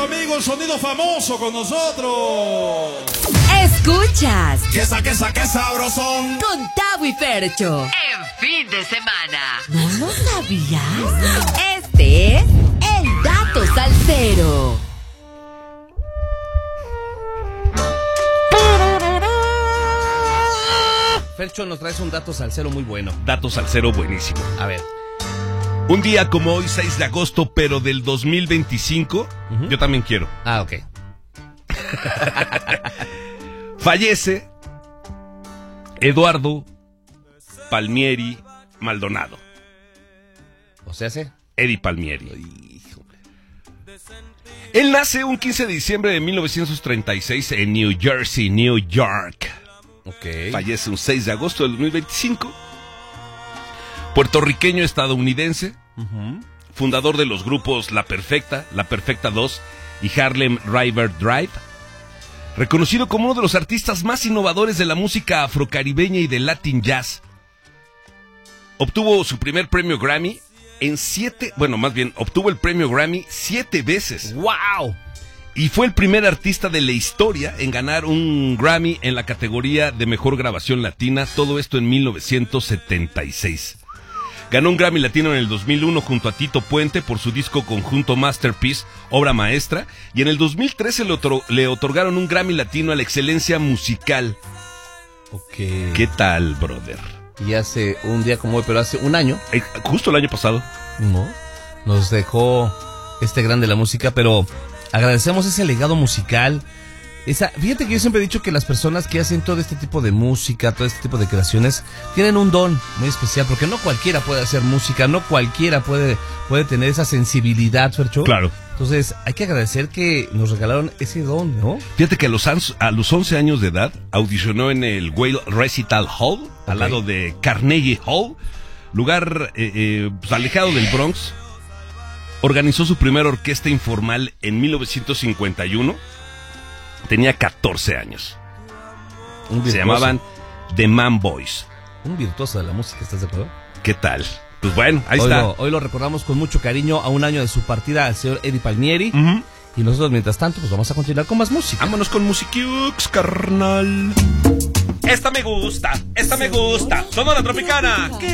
amigo, el sonido famoso con nosotros. Escuchas. Que sabrosón. Con Tavo y Fercho. En fin de semana. ¿No lo sabías? Este es el Dato Salsero. Fercho, nos traes un dato salsero muy bueno. Dato salsero buenísimo. A ver. Un día como hoy, 6 de agosto, pero del 2025, yo también quiero. Ah, ok. Fallece Eduardo Palmieri Maldonado. O sea, ¿sí? Eddie Palmieri. Él nace un 15 de diciembre de 1936 en New Jersey, New York. Ok. Fallece un 6 de agosto del 2025. Puertorriqueño estadounidense. Fundador de los grupos La Perfecta 2 y Harlem River Drive. Reconocido como uno de los artistas más innovadores de la música afrocaribeña y del Latin Jazz. Obtuvo su primer premio Grammy obtuvo el premio Grammy 7 veces. ¡Wow! Y fue el primer artista de la historia en ganar un Grammy en la categoría de Mejor Grabación Latina, todo esto en 1976. Ganó un Grammy Latino en el 2001 junto a Tito Puente por su disco conjunto Masterpiece, obra maestra, y en el 2013 le otorgaron un Grammy Latino a la excelencia musical. Ok. ¿Qué tal, brother? Y hace un día como hoy, pero hace un año. Justo el año pasado. No. Nos dejó este gran de la música, pero agradecemos ese legado musical. Fíjate que yo siempre he dicho que las personas que hacen todo este tipo de música, todo este tipo de creaciones, tienen un don muy especial, porque no cualquiera puede hacer música, no cualquiera puede tener esa sensibilidad, Fercho. Claro. Entonces, hay que agradecer que nos regalaron ese don, ¿no? Fíjate que a los 11 años de edad audicionó en el Whale Recital Hall, al lado de Carnegie Hall, lugar alejado del Bronx. Organizó su primera orquesta informal en 1951. Tenía 14 años. Se llamaban The Man Boys. Un virtuoso de la música, ¿estás de acuerdo? ¿Qué tal? Pues bueno, ahí está. Hoy lo recordamos con mucho cariño a un año de su partida al señor Eddie Palmieri. Y nosotros, mientras tanto, pues vamos a continuar con más música. Vámonos con Musiquiux, carnal. Esta me gusta. Sonora Tropicana.